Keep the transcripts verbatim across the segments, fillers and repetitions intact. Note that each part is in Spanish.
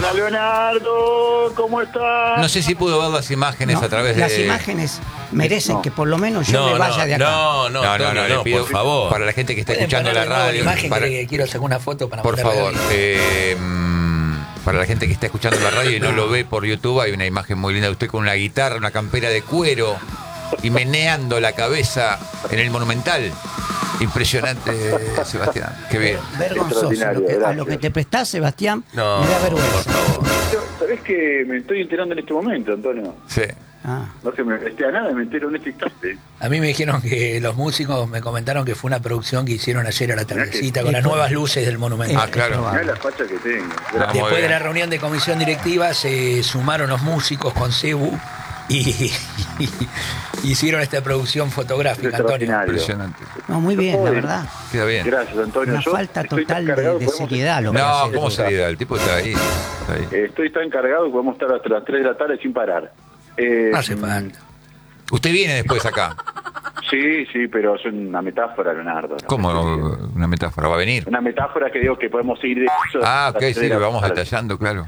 Hola Leonardo, ¿cómo estás? No sé si pudo ver las imágenes No, a través las de... Las imágenes merecen no. que por lo menos yo No, me vaya no, de acá. no, no, No, no, no, no, le pido, por favor. para la gente que está ¿Pueden escuchando la poner de nuevo radio... la imagen para- que quiero sacar una foto para Por mandarle a favor, alguien? eh, mm, para la gente que está escuchando la radio y no lo ve por YouTube, hay una imagen muy linda de usted con una guitarra, una campera de cuero y meneando la cabeza en el Monumental. Impresionante, Sebastián. Qué bien. Vergonzoso. Lo que, a lo Gracias. que te prestás, Sebastián, No, me da vergüenza. ¿Sabés que me estoy enterando en este momento, Antonio? Sí. Ah. No que me esté a nada, me entero en este instante. A mí me dijeron que los músicos me comentaron que fue una producción que hicieron ayer a la tardecita con las Después- nuevas luces del monumento. Ah, claro. Mirá la facha que tengo. Ah, muy Después de bien. la reunión de comisión directiva se sumaron los músicos con Cebu y, y hicieron esta producción fotográfica, Antonio. Extraordinario. Impresionante. No, muy bien, la Joder. verdad. Queda bien. Gracias, Antonio. Una Yo falta estoy tan total de, cargado, de podemos- seriedad lo que No, hace. ¿cómo seriedad? El tipo está ahí. Está ahí. Eh, Estoy tan cargado que podemos estar hasta las tres de la tarde sin parar. Eh, No hace falta. Usted viene después acá. Sí, sí, pero es una metáfora, Leonardo. ¿no? ¿Cómo una metáfora? ¿Va a venir? Una metáfora que digo que podemos ir de eso Ah, hasta ok, las sí, tres de lo la vamos tarde. detallando, claro.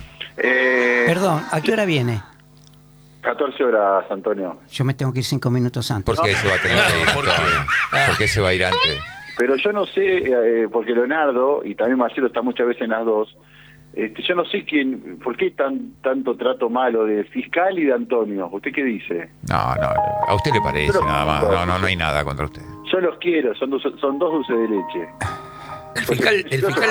Eh, Perdón, ¿a qué hora viene? catorce horas, Antonio. Yo me tengo que ir cinco minutos antes. ¿Por qué se va a tener que ir? ¿Por qué? Antonio? ¿Por qué se va a ir antes? Pero yo no sé, eh, porque Leonardo y también Marcelo está muchas veces en las dos. Este, yo no sé quién, por qué tan tanto trato malo de fiscal y de Antonio. ¿Usted qué dice? No, no, a usted le parece Pero- nada más. No, no, no hay nada contra usted. Yo los quiero, son dos, son dos dulces de leche. El fiscal, el fiscal,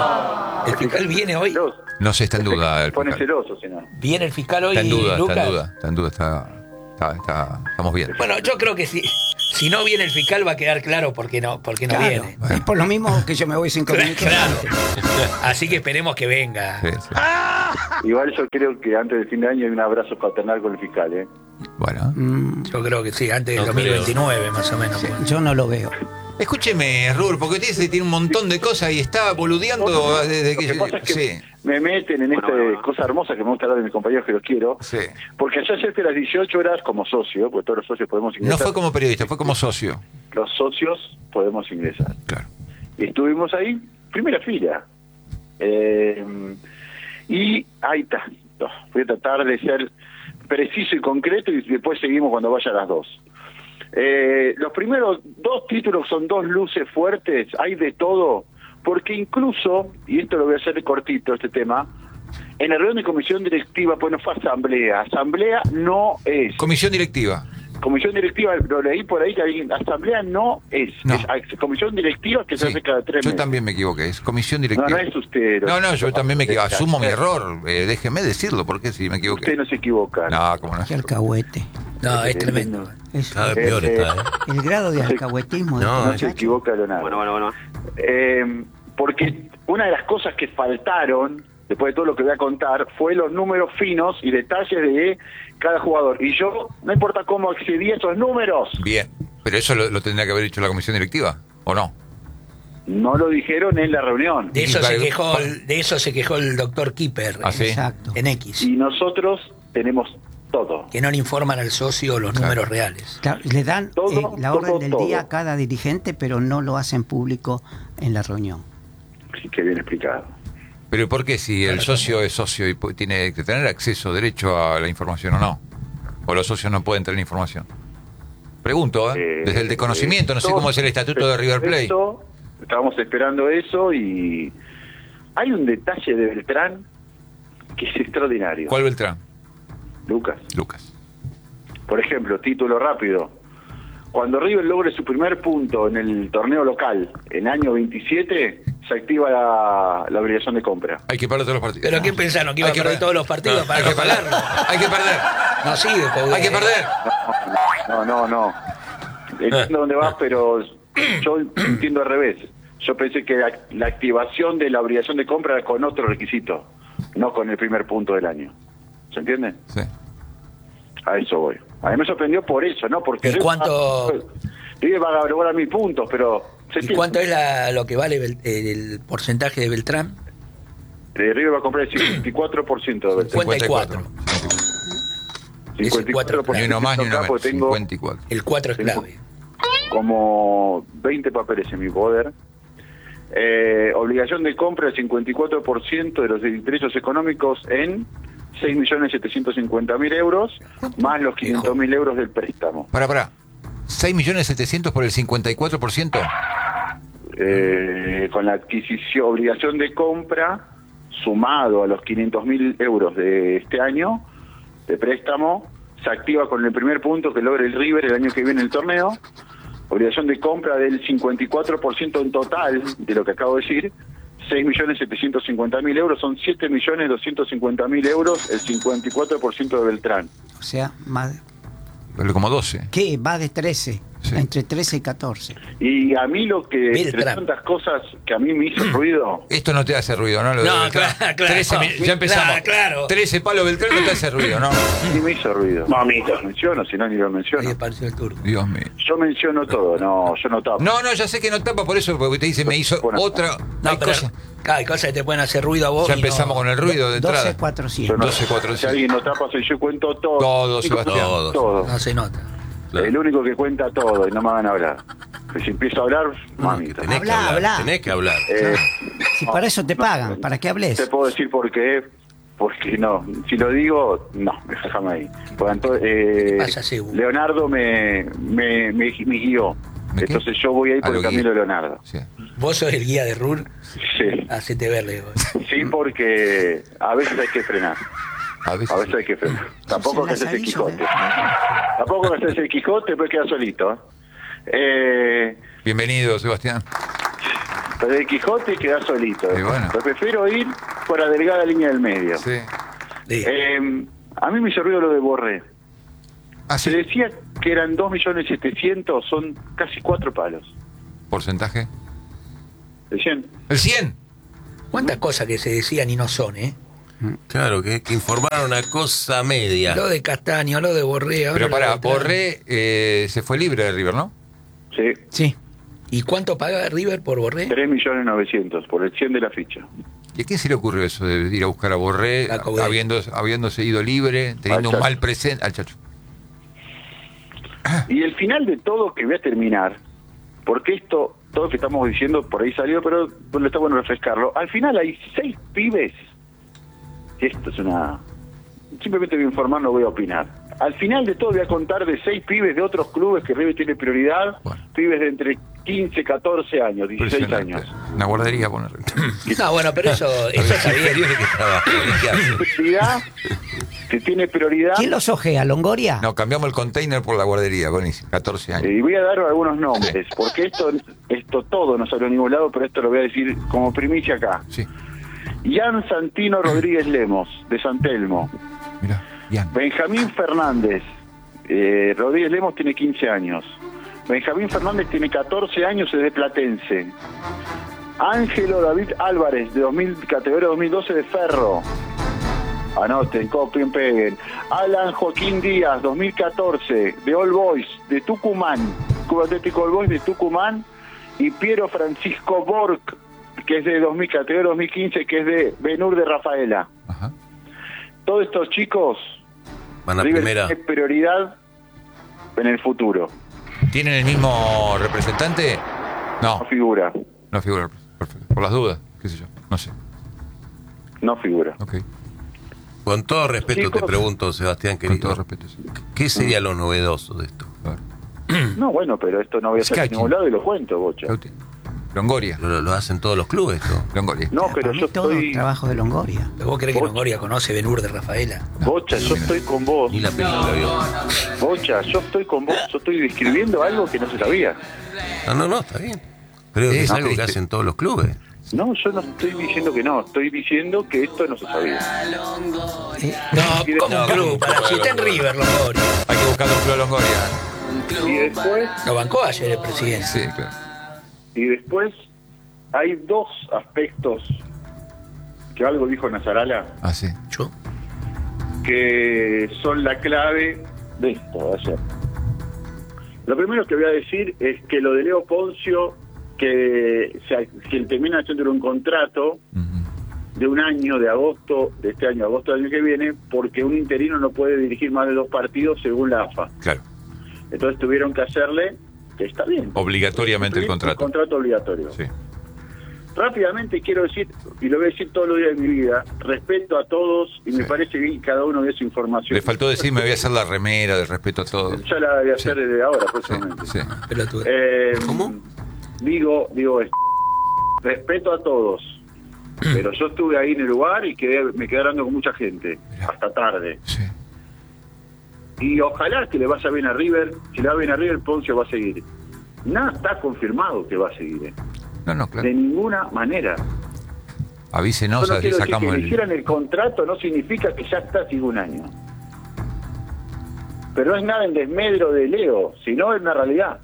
el fiscal viene hoy. Celoso. No sé, está en duda el Pone fiscal. celoso, si no. Viene el fiscal hoy, Está en duda, Lucas. está en duda, está en duda, está, está, está- estamos bien. Bueno, yo creo que si, si no viene el fiscal va a quedar claro por qué no, por qué no Claro, viene. es por lo mismo que yo me voy cinco minutos Claro. antes. Así que esperemos que venga. Sí, sí. Igual yo creo que antes del fin de año hay un abrazo paternal con el fiscal, ¿eh? Bueno. Mm, Yo creo que sí, antes del No dos mil veintinueve más o menos. Bueno. yo no lo veo. Escúcheme, Rur, porque usted dice que tiene un montón de cosas y está boludeando desde Lo que... que pasa es que Sí, me meten en esta cosa hermosa que me gusta hablar de mis compañeros que los quiero. sí. Porque yo ayer fui a las dieciocho horas como socio, porque todos los socios podemos No ingresar. fue como periodista, fue como socio. Los socios podemos ingresar. Claro. Y estuvimos ahí, primera fila. Eh, y ahí está. No, voy a tratar de ser preciso y concreto y después seguimos cuando vaya a las dos. Eh, los primeros dos títulos son dos luces fuertes, hay de todo, porque incluso, y esto lo voy a hacer cortito este tema, en la reunión de comisión directiva, pues no fue asamblea, asamblea no es. Comisión directiva. Comisión directiva, lo leí por ahí que alguien, asamblea no es, No. es comisión directiva que se Sí. hace cada tres Yo meses. también me equivoqué, es comisión No, directiva. no es usted. No, no, yo también me equivoqué. Asumo mi Usted error. Eh, déjeme decirlo, porque si me equivoqué. no se equivoca. No, cómo no. Qué alcahuete. No, es tremendo. Es- Cada vez peor Eh, está, ¿eh? el grado de alcahuetismo de No, este No se muchacho. equivoca, Leonardo. Bueno, bueno, bueno. Eh, porque una de las cosas que faltaron, después de todo lo que voy a contar, fue los números finos y detalles de cada jugador. Y yo, no importa cómo accedí a esos números, Bien. Pero eso lo, lo tendría que haber dicho la comisión directiva, ¿o no? no lo dijeron en la reunión. De eso Y se vale- quejó, el- de eso se quejó el doctor Kipper ¿Ah, sí? Exacto. en X, Y nosotros tenemos todo. que no le informan al socio los Claro. números reales. Claro, le dan Todo, eh, la orden todo, del todo. día a cada dirigente, pero no lo hacen público en la reunión. Así que bien explicado. Pero ¿por qué si el socio es socio y pu- tiene que tener acceso, derecho a la información o no? ¿O los socios no pueden tener información? Pregunto, ¿eh? Eh, Desde el desconocimiento, no sé esto- cómo es el estatuto de River Plate. esto, estábamos esperando eso y hay un detalle de Beltrán que es extraordinario. ¿Cuál Beltrán? Lucas. Lucas. Por ejemplo, título rápido. Cuando River logre su primer punto en el torneo local en año veintisiete, se activa la, la obligación de compra. Hay que perder todos los partidos. ¿Pero qué pensaron? ¿Que iba Hay a que perder perder. todos los partidos No, para hay no que perder. pagarlo? Hay que perder. No sigue, porque- Hay que perder. No, no, no. Entiendo dónde vas, pero yo entiendo al revés. Yo pensé que la, la activación de la obligación de compra era con otro requisito, no con el primer punto del año. ¿Se entiende? Sí. A eso voy. A mí me sorprendió por eso, ¿no? Porque ¿Y cuánto- River va a lograr mis puntos, pero... se ¿Y entiende. cuánto es la, lo que vale Bel- el porcentaje de Beltrán? Eh, River va a comprar el cincuenta y cuatro por ciento de Beltrán. cincuenta y cuatro. cincuenta y cuatro por Ni ciento. uno más ni uno Acá, menos. porque tengo cincuenta y cuatro. El cuatro es Tengo- clave. como veinte papeles en mi poder. Eh, obligación de compra del cincuenta y cuatro por ciento de los ingresos económicos en seis millones setecientos cincuenta mil euros, más los quinientos mil euros del préstamo. Pará, pará. seis millones setecientos por el cincuenta y cuatro por ciento. Eh, con la adquisición, obligación de compra, sumado a los quinientos mil euros de este año de préstamo, se activa con el primer punto que logra el River el año que viene el torneo. Obligación de compra del cincuenta y cuatro por ciento en total de lo que acabo de decir, seis millones setecientos cincuenta mil euros, son siete millones doscientos cincuenta mil euros, el cincuenta y cuatro por ciento de Beltrán. O sea, más... Pero como doce. ¿Qué? Va de trece. Sí. Entre trece y catorce. Y a mí lo que, entre Beltrán. tantas cosas que a mí me hizo ruido, Esto no te hace ruido, ¿no? Lo de No, Beltrán. claro, claro. trece mil- ya empezamos. Claro, claro. trece palos Beltrán no te hace ruido, ¿no? sí me hizo ruido. Mamita. Lo menciono, si no ni lo Ahí menciono. apareció el turco. Dios mío. Yo menciono todo, no, yo no tapo. No, no, ya sé que no tapa por eso, porque te dice, me hizo Bueno. otra. No, hay pero cosas. claro, hay cosas que te pueden hacer ruido a vos. Ya y empezamos no- con el ruido de entrada. doce Yo cuatrocientos. no- doce, cuatro, si sí. alguien no tapa, soy yo cuento todo. Todo, Digo, Sebastián. Todo. todo. No se nota. Claro. El único que cuenta todo y no me van a hablar. Que si empiezo a hablar, No, que mamita. tenés que Habla, hablar. habla. Tenés que hablar. Eh, Si para eso te pagan, para que te hables. puedo decir por qué, porque no. Si lo digo, no, déjame ahí. Porque entonces, eh, ¿Qué pasa, Sebu? Leonardo me, me, me, me guió. ¿Me qué? Entonces yo voy a ir Ah, por lo el camino guié. de Leonardo. Sí. Vos sos el guía de Rur, Sí. hacete verle. vos. Sí, porque a veces hay que frenar. A veces. A veces hay que frenar. Tampoco que Se haces el las aviso Quijote. de- Tampoco que haces el Quijote, pues queda solito. ¿eh? Eh, Bienvenido, Sebastián. pero el Quijote queda solito. Y bueno. Pero prefiero ir por la delgada línea del medio. Sí. Sí. Eh, a mí me hizo ruido lo de Borré. Ah, Se sí. decía que eran dos millones setecientos, son casi cuatro palos. ¿Porcentaje? ¿Decían? El cien. ¿Cuántas cosas que se decían y no son, eh? Claro, que, que informaron una cosa media. Lo de Castaño, lo de Borré. ahora Pero lo para, de Beltrán. Borré eh, se fue libre de River, ¿no? Sí, Sí. ¿Y cuánto paga River por Borré? tres millones novecientos por el cien de la ficha. ¿Y a quién se le ocurrió eso de ir a buscar a Borré, A Coudet. habiendo, habiéndose ido libre, teniendo Al un Chacho. mal presente? Al Chacho. Y el final de todo, que voy a terminar, porque esto, todo lo que estamos diciendo por ahí salió, pero pero está bueno refrescarlo. Al final hay seis pibes, esto es una... Simplemente voy a informar, no voy a opinar. Al final de todo voy a contar de seis pibes de otros clubes que River tiene prioridad, Bueno. pibes de entre quince, catorce años, dieciséis Impresionante. años. Una guardería poner. No, bueno, pero eso, eso está bien. Inferiores que trabajan. ¿Qué hacen? Prioridad, que tiene prioridad. ¿Quién los ojea? ¿Longoria? No, cambiamos el container por la guardería, buenísimo. catorce años. Y voy a dar algunos nombres, porque esto esto todo no salió a ningún lado, pero esto lo voy a decir como primicia acá. Sí, Ian Santino Rodríguez Lemos, de San Telmo. mira, Ian. Benjamín Fernández, eh, Rodríguez Lemos tiene quince años. Benjamín Fernández tiene catorce años, es de Platense. Ángelo David Álvarez, de dos mil, categoría dos mil doce de Ferro. Anoten, copien, peguen. Alan Joaquín Díaz, dos mil catorce, de All Boys, de Tucumán. Club Atlético All Boys de Tucumán. Y Piero Francisco Borg, que es de dos mil, categoría dos mil quince, que es de Benur de Rafaela. Ajá. Todos estos chicos, Van a River primera. tiene prioridad en el futuro. ¿Tienen el mismo representante? No No, figura, no figura. Perfecto. Por las dudas, qué sé yo. No sé. no figura. Ok. Con todo respeto Chicos. te pregunto, Sebastián, Con querido. todo respeto. Sí. ¿Qué sería lo novedoso de esto? A ver. No, bueno, pero esto no voy a hacer en Sketchy. ningún lado y lo cuento, Bocha. Cauti. Longoria. ¿Lo, lo hacen todos los clubes esto? Longoria. No, pero Para mí yo todo estoy... trabajo de Longoria. ¿Vos crees que Longoria conoce Benur de Rafaela? Bocha, yo estoy con vos. Ni la película vio. Bocha, yo estoy con vos. Yo estoy describiendo algo que no se sabía. No, no, no, está bien. Pero Es es algo que triste. hacen todos los clubes. No, yo no estoy diciendo que no. Estoy diciendo que esto no se sabía. Eh, No, como No, un club. como Para, si está en Longoria. River, Longoria. Hay que buscar un club de Longoria. Y después, Lo bancó ayer el presidente. Sí, claro. y después hay dos aspectos que algo dijo Nazarala Ah, sí. Yo. que son la clave de esto de ayer. Lo primero que voy a decir es que lo de Leo Poncio, que se que termina haciendo un contrato Ujú. de un año, de agosto, de este año, agosto del año que viene, porque un interino no puede dirigir más de dos partidos según la A F A. Claro. Entonces tuvieron que hacerle, que está bien. Obligatoriamente el contrato. contrato obligatorio. Sí. rápidamente quiero decir, y lo voy a decir todos los días de mi vida, respeto a todos y Sí. me parece bien que cada uno dé su información. Le faltó decir, me voy a hacer la remera de respeto a todos. Ya la voy a hacer Sí. desde ahora, Sí, próximamente. sí. Pelotudo. Eh, ¿Cómo? Digo, digo esto. Respeto a todos. Pero yo estuve ahí en el lugar y quedé, me quedé hablando con mucha gente, Mirá. hasta tarde. Sí. Y ojalá que le vaya bien a River. Si le va bien a River, Poncio va a seguir. Nada está confirmado que va a seguir. ¿eh? No, no, claro. De ninguna manera. Avísenos, Yo no así quiero decir sacamos que le el... hicieran el contrato, no significa que ya está sigue un año. Pero no es nada en desmedro de Leo, sino es una realidad.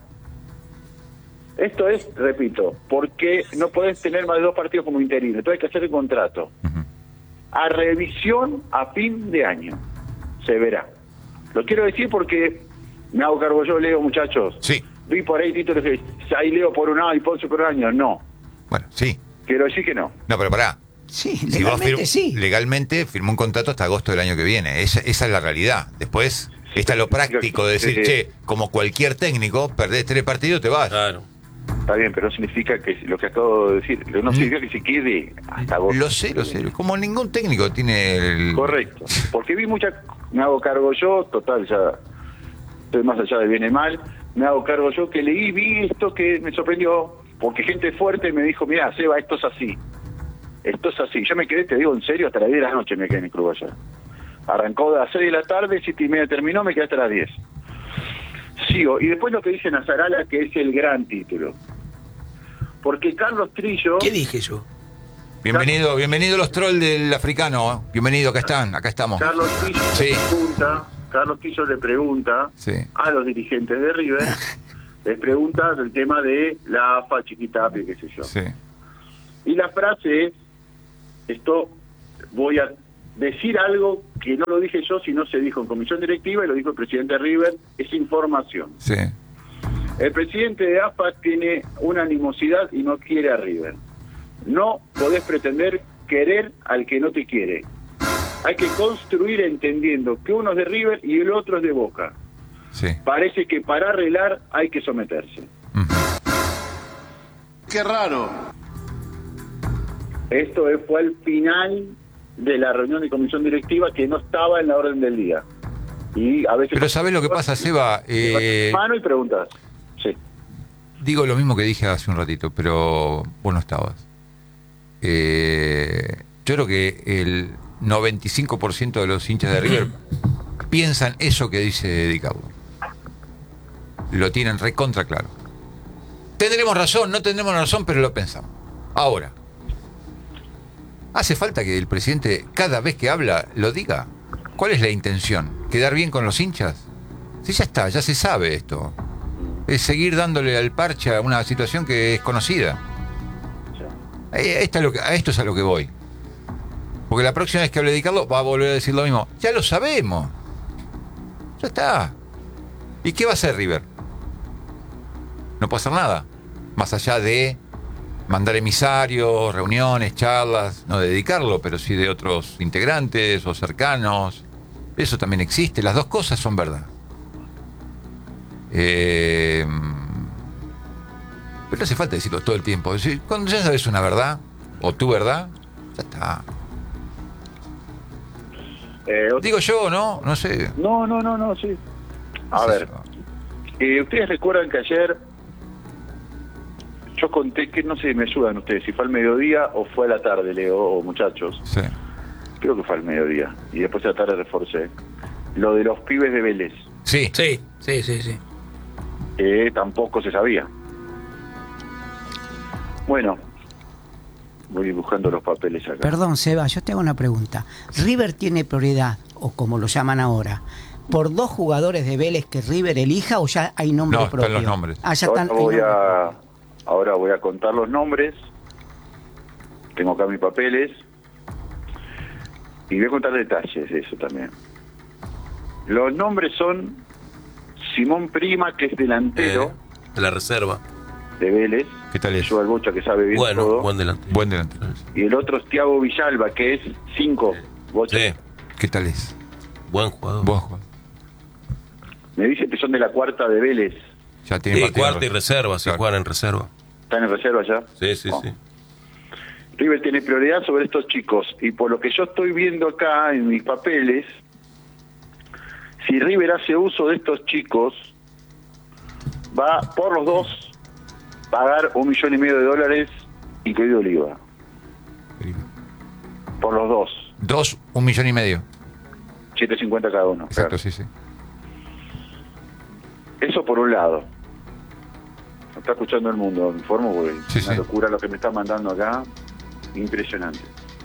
Esto es, repito, porque no podés tener más de dos partidos como interino, entonces hay que hacer el contrato. Ujú. A revisión a fin de año. Se verá. Lo quiero decir porque me hago cargo yo, Leo, muchachos. Sí. Vi por ahí títulos que hay Leo por un año y Ponce por un año. No. Bueno, sí. Quiero decir que no. No, pero pará. Sí, Si vos legalmente fir- sí. legalmente firmó un contrato hasta agosto del año que viene. Esa, esa es la realidad. Después está lo práctico de decir, Sí. che, como cualquier técnico, perdés tres partidos, te vas. Claro. Está bien, pero no significa que lo que acabo de decir, no significa que se quede hasta agosto. Lo sé, lo sé. Como ningún técnico tiene el... Correcto. Porque vi mucha, me hago cargo yo, total, ya estoy más allá de bien y mal, me hago cargo yo que leí, vi esto que me sorprendió, porque gente fuerte me dijo, mira, Seba, esto es así. Esto es así. Yo me quedé, te digo en serio, hasta las diez de la noche me quedé en el club allá. Arrancó de las seis de la tarde, siete y media terminó, me quedé hasta las diez. Sigo. Y después lo que dice Nazarala, que es el gran título. Porque Carlos Trillo... ¿Qué dije yo? Bienvenido, bienvenido los trolls del africano. ¿eh? Bienvenido, acá están, acá estamos. Carlos Trillo Sí. le pregunta, Carlos Trillo le pregunta Sí. a los dirigentes de River, les pregunta del tema de la A F A, Chiquitapia, qué sé yo. Sí. Y la frase es, esto voy a decir algo que no lo dije yo, sino se dijo en comisión directiva y lo dijo el presidente de River, es información. Sí. El presidente de A F A tiene una animosidad y no quiere a River. No podés pretender querer al que no te quiere. Hay que construir entendiendo que uno es de River y el otro es de Boca. Sí. Parece que para arreglar hay que someterse. Ujú. Qué raro. Esto es- fue el final de la reunión de comisión directiva que no estaba en la orden del día. Y a veces... Pero ¿sabés lo que pasa, Seba? Eh, Mano y preguntas. Sí. digo lo mismo que dije hace un ratito, pero vos no estabas. Eh, yo creo que el noventa y cinco por ciento de los hinchas de River piensan eso que dice Di Carlo. Lo tienen recontra claro. Tendremos razón, no tendremos razón, pero lo pensamos. Ahora, ¿hace falta que el presidente cada vez que habla lo diga? ¿Cuál es la intención? ¿Quedar bien con los hinchas? Sí, ya está, ya se sabe esto. Es seguir dándole al parche a una situación que es conocida. Eh, Esta es lo que, a esto es a lo que voy. Porque la próxima vez que hable de Di Carlo va a volver a decir lo mismo. Ya lo sabemos. Ya está. ¿Y qué va a hacer River? No puede hacer nada. Más allá de mandar emisarios, reuniones, charlas, no de Di Carlo, pero sí de otros integrantes o cercanos. Eso también existe. Las dos cosas son verdad. Eh, pero no hace falta decirlo todo el tiempo. Si- Cuando ya sabes una verdad, o tu verdad, ya está. Eh, otro- Digo yo, ¿no? No sé. No, no, no, no, sí. A No sé ver, yo. eh, ustedes recuerdan que ayer yo conté que, no sé, me ayudan ustedes, si fue al mediodía o fue a la tarde, Leo, o muchachos. Sí. Creo que fue al mediodía. Y después a la tarde reforcé. Lo de los pibes de Vélez, Sí. Sí, sí, sí, sí. que tampoco se sabía. Bueno, voy buscando los papeles acá. Perdón, Seba, yo te hago una pregunta. ¿River tiene prioridad, o como lo llaman ahora, por dos jugadores de Vélez que River elija o ya hay nombre No, están propio? los nombres. Ah, ya Ahora están. hay voy nombres. a, ahora voy a contar los nombres. Tengo acá mis papeles. Y voy a contar detalles de eso también. Los nombres son Simón Prima, que es delantero De la reserva. de Vélez. ¿Qué tal es? Yo al Bocha, que sabe bien Bueno, todo. buen delantero. Buen delantero. Y el otro es Thiago Villalba, que es cinco. Bocha. Sí, ¿Qué tal es? buen jugador. Vos, Juan. Me dice que son de la cuarta de Vélez. Ya tiene Sí, partido. cuarta y reserva, si Claro. juegan en reserva. ¿Están en reserva ya? Sí, sí, Oh. sí. River tiene prioridad sobre estos chicos. Y por lo que yo estoy viendo acá en mis papeles, si River hace uso de estos chicos, va por los dos pagar un millón y medio de dólares, incluido el I V A. Por los dos. Dos, un millón y medio. siete cincuenta cada uno. Exacto, claro. sí, sí. Eso por un lado. Me está escuchando el mundo, me informo, porque Sí, es una sí. locura lo que me está mandando acá. Impresionante.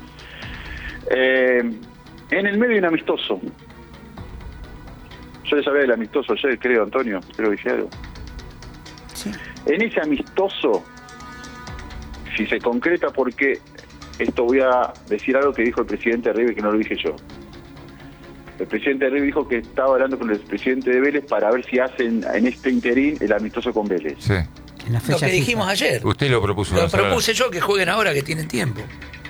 Eh, en el medio hay un amistoso. Yo les hablé del amistoso ayer, creo, Antonio, creo que dije algo. Sí. En ese amistoso, si se concreta, porque esto voy a decir algo que dijo el presidente de River, que no lo dije yo. El presidente de River dijo que estaba hablando con el presidente de Vélez para ver si hacen en este interín el amistoso con Vélez. Sí. En la Lo fecha que FIFA. dijimos ayer. Usted lo propuso. Lo Gonzalo. propuse yo, que jueguen ahora que tienen tiempo.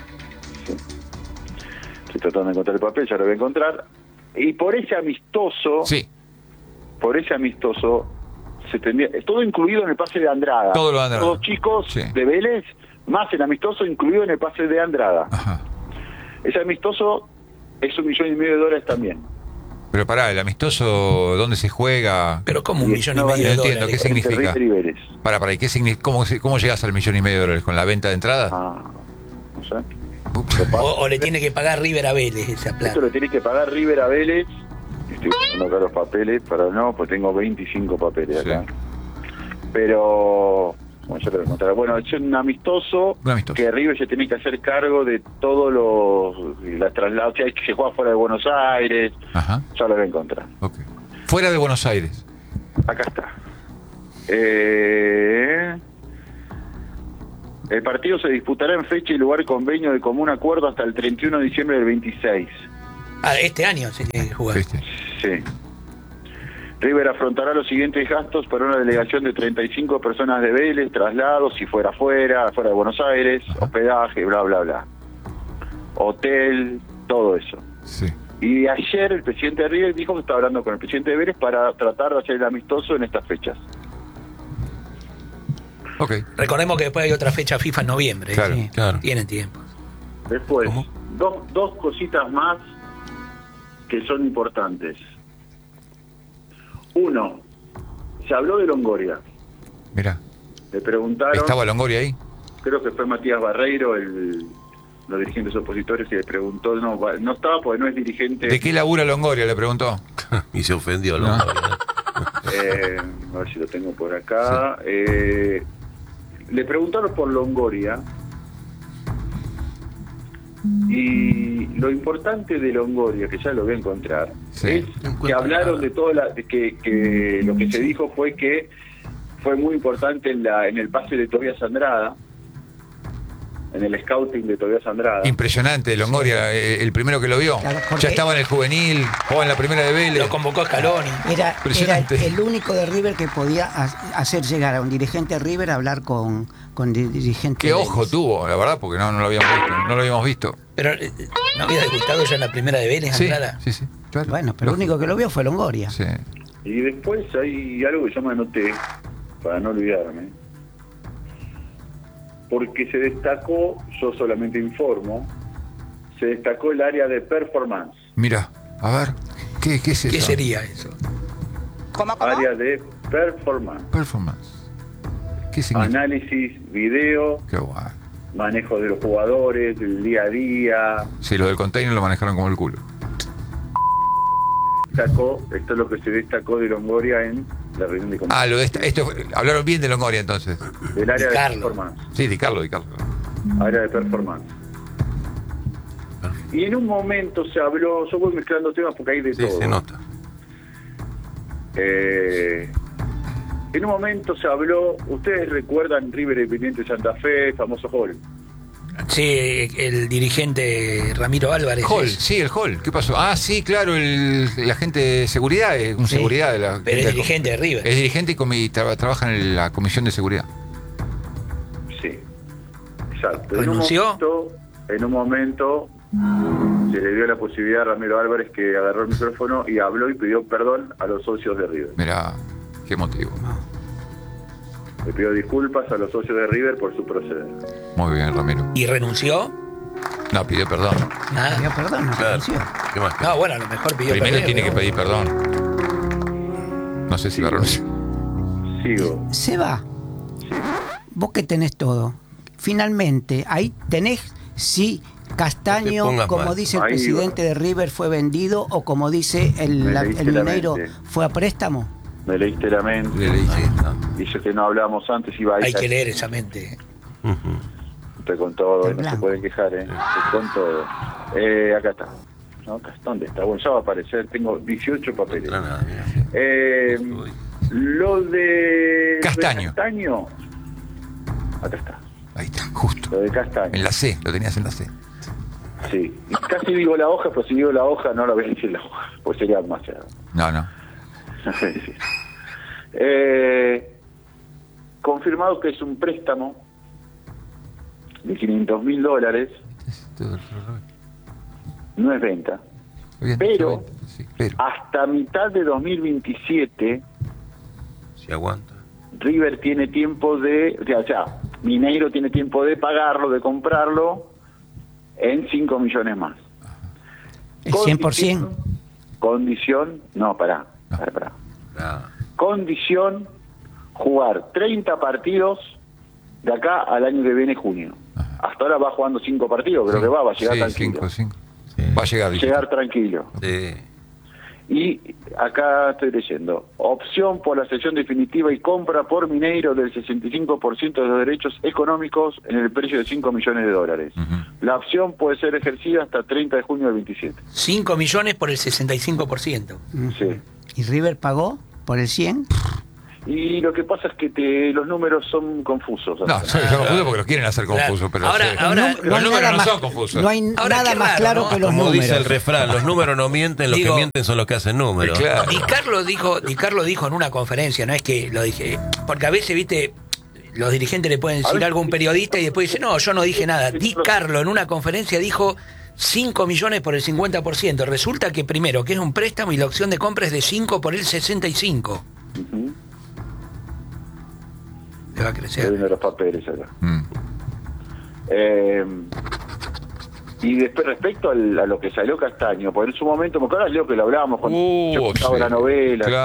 Estoy tratando de encontrar el papel, ya lo voy a encontrar. Y por ese amistoso, Sí, por ese amistoso, se tendría, todo incluido en el pase de Andrada. Todo lo de Andrada. Todos chicos Sí. de Vélez, más el amistoso incluido en el pase de Andrada. ajá. Ese amistoso es un millón y medio de dólares también. Pero pará, el amistoso, ¿dónde se juega? Pero como un Y millón y no, medio no de entiendo, dólares. ¿qué significa? Entre River y Vélez. Para, para, ¿y qué significa? ¿Cómo, se- ¿Cómo llegas al millón y medio de dólares? ¿Con la venta de entradas? Ah, no sé. O, o le tiene que pagar River a Vélez esa plata. Esto lo tiene que pagar River a Vélez. Estoy buscando acá los papeles, para no, pues tengo veinticinco papeles acá. Sí. Pero, bueno, ya te voy a contar. Bueno, es un amistoso, Un amistoso. que River se tiene que hacer cargo de todos los las traslados. O sea, que se juega fuera de Buenos Aires. Ajá, Ya lo voy a encontrar. ok. Fuera de Buenos Aires. Acá está. Eh, el partido se disputará en fecha y lugar convenio de común acuerdo hasta el treinta y uno de diciembre del veintiséis. Ah, este año se tiene que jugar. ¿Viste? Sí. River afrontará los siguientes gastos para una delegación de treinta y cinco personas de Vélez, traslados, si fuera fuera, fuera de Buenos Aires, hospedaje, bla, bla, bla. Hotel, todo eso. Sí. Y ayer el presidente de River dijo que estaba hablando con el presidente de Vélez para tratar de hacer el amistoso en estas fechas. Ok. Recordemos que después hay otra fecha FIFA en noviembre. ¿eh? Claro, Sí. claro. Tienen tiempo. Después, ¿Cómo? dos, dos cositas más que son importantes. Uno, se habló de Longoria. Mira, Le preguntaron... ¿estaba Longoria ahí? Creo que fue Matías Barreiro, el, los dirigentes opositores, y le preguntó, no, va- no estaba porque no es dirigente. ¿De qué labura Longoria? Le preguntó. Y se ofendió, No. ¿no? Eh, a ver si lo tengo por acá. Eh, le preguntaron por Longoria. Y lo importante de Longoria, que ya lo voy a encontrar, Sí. es No que encuentro hablaron nada. de todo la, de que, que lo que se dijo fue que fue muy importante en, la, en el pase de Tobias Andrada, en el scouting de Tobias Andrada. Impresionante, Longoria, eh, el primero que lo vio. Claro, porque- Ya estaba en el juvenil, jugaba en la primera de Vélez. Lo convocó Scaloni. Era, era Impresionante. el único de River que podía ha- hacer llegar a un dirigente de River a hablar con, con di- dirigente Qué de ojo Vélez. tuvo, la verdad, porque no, no lo habíamos visto. No lo habíamos visto. Pero eh, ¿no había debutado ya en la primera de Vélez, Sí, Andrada? sí, sí. Claro. Bueno, pero el Lógico. único que lo vio fue Longoria. Sí. Y después hay algo que yo me anoté, para no olvidarme, porque se destacó, yo solamente informo, se destacó el área de performance. Mira, a ver, ¿qué, qué es eso? ¿Qué sería eso? Área de performance. Performance. ¿Qué significa? Análisis, video, Qué guay. manejo de los jugadores, del día a día. Sí, lo del container lo manejaron como el culo. Destacó, esto es lo que se destacó de Longoria en la reunión de comité. Ah, lo de esta, esto, fue- hablaron bien de Longoria entonces. Del área de Carlos. performance. Sí, Di Carlo, Di Carlo. Área de performance. Y en un momento se habló, yo voy mezclando temas porque hay de Sí, todo. se nota. Eh, en un momento se habló, ustedes recuerdan River Independiente Santa Fe, famoso hall. Sí, el dirigente Ramiro Álvarez. Hall, es- sí, el Hall. ¿Qué pasó? Ah, sí, claro, el, el agente de seguridad, es un Sí. seguridad de la. Pero es de la- dirigente de River. Es dirigente y comi- tra- trabaja en la comisión de seguridad. Sí, exacto. ¿Renunció? En un momento, en un momento se le dio la posibilidad a Ramiro Álvarez, que agarró el micrófono y habló y pidió perdón a los socios de River. Mira, qué motivo. Le pido disculpas a los socios de River por su proceder. Muy bien, Ramiro. ¿Y renunció? No, pidió perdón. Ah. Pidió perdón, no Claro. renunció. ¿Qué más? No, bueno, a lo mejor pidió Primero perdón, tiene que ¿no? pedir perdón. No sé si va a renunciar. Sigo. Seba, vos que tenés todo, finalmente, ahí tenés si Castaño, No te pongas como mal. dice el Ahí presidente de River, fue vendido, o como dice el, Me la- leíste el la Mineiro, mente. fue a préstamo. Me leíste la mente. Le leí, sí. Dice que no hablábamos antes y va a Hay ir que leer esa mente. Ujú. Estoy con todo, En no se blanco. pueden quejar, ¿eh? Estoy con todo. Eh, acá está. No, acá, ¿dónde está? Bueno, ya va a aparecer. Tengo dieciocho papeles. No, nada, mira, sí. Eh, Uy. lo de Castaño. de Castaño. Acá está. Ahí está, justo. Lo de Castaño. En la C, lo tenías en la C. Sí. Y casi digo la hoja, pero si digo la hoja no la voy a decir la hoja, pues sería demasiado. No, no. Sí. Eh, confirmado que es un préstamo de quinientos mil dólares, no es venta. Bien, Pero- está bien, sí, pero. Hasta mitad de dos mil veintisiete, Si aguanta. River tiene tiempo de, o sea, o sea, Mineiro tiene tiempo de pagarlo, de comprarlo en cinco millones más. El cien por ciento. Condición, no, pará, pará, pará. Ah, Condición, jugar treinta partidos de acá al año que viene, junio. Hasta ahora va jugando cinco partidos, creo Sí, que va, va a llegar sí, tranquilo. cinco, cinco. Sí. Va a llegar, dice. Llegar tranquilo. sí. Y acá estoy leyendo, opción por la cesión definitiva y compra por Mineiro del sesenta y cinco por ciento de los derechos económicos en el precio de cinco millones de dólares. Ujú. La opción puede ser ejercida hasta treinta de junio del veintisiete. cinco millones por el sesenta y cinco por ciento. Sí. ¿Y River pagó por el cien? Y lo que pasa es que te, los números son confusos. No, son son confusos porque los quieren hacer confusos, pero Ahora- sí. ahora- los no hay números nada no más- son confusos. No hay Ahora, nada qué más raro, claro ¿no? que los Como números. dice el refrán, los números no mienten, los Digo- que mienten son los que hacen números. Claro. Di Carlo dijo, Di Carlo dijo en una conferencia, no es que lo dije, porque a veces, viste, los dirigentes le pueden decir ver, algo a un periodista y después dice, no, yo no dije nada. Di Carlo en una conferencia dijo cinco millones por el cincuenta por ciento. Resulta que primero, que es un préstamo y la opción de compra es de cinco por el sesenta y cinco. Ujú. Le va a Estoy crecer. viendo los papeles acá. Mm. Eh, y después respecto al- a lo que salió Castaño, porque en su momento, porque ahora leo que lo hablábamos cuando Uh, yo contaba sí. la novela. Claro.